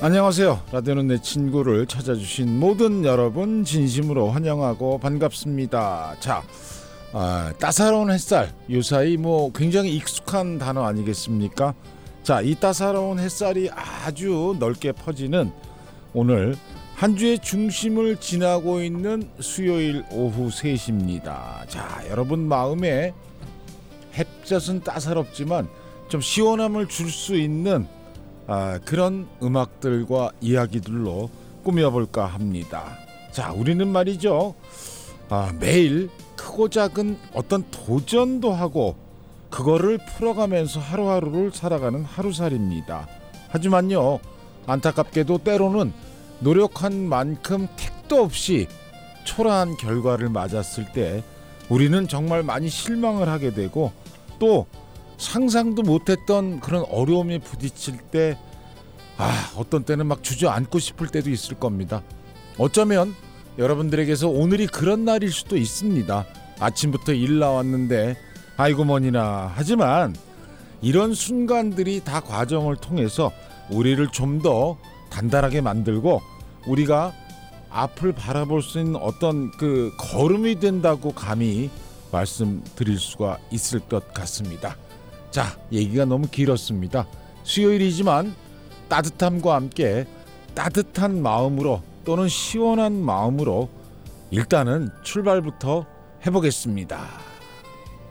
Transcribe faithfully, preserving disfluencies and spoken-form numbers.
안녕하세요. 라디오는 내 친구를 찾아주신 모든 여러분 진심으로 환영하고 반갑습니다. 자, 아, 따사로운 햇살, 요사이 뭐 굉장히 익숙한 단어 아니겠습니까? 자, 이 따사로운 햇살이 아주 넓게 퍼지는 오늘 한 주의 중심을 지나고 있는 수요일 오후 세 시입니다. 자, 여러분 마음에 햇볕은 따사롭지만 좀 시원함을 줄 수 있는 아, 그런 음악들과 이야기들로 꾸며볼까 합니다. 자, 우리는 말이죠, 아, 매일 크고 작은 어떤 도전도 하고 그거를 풀어가면서 하루하루를 살아가는 하루살이입니다. 하지만요, 안타깝게도 때로는 노력한 만큼 택도 없이 초라한 결과를 맞았을 때 우리는 정말 많이 실망을 하게 되고, 또 상상도 못했던 그런 어려움에 부딪힐 때 아, 어떤 때는 막 주저앉고 싶을 때도 있을 겁니다. 어쩌면 여러분들에게서 오늘이 그런 날일 수도 있습니다. 아침부터 일 나왔는데 아이고 뭐니나. 하지만 이런 순간들이 다 과정을 통해서 우리를 좀 더 단단하게 만들고 우리가 앞을 바라볼 수 있는 어떤 그 걸음이 된다고 감히 말씀드릴 수가 있을 것 같습니다. 자, 얘기가 너무 길었습니다. 수요일이지만 따뜻함과 함께 따뜻한 마음으로 또는 시원한 마음으로 일단은 출발부터 해보겠습니다.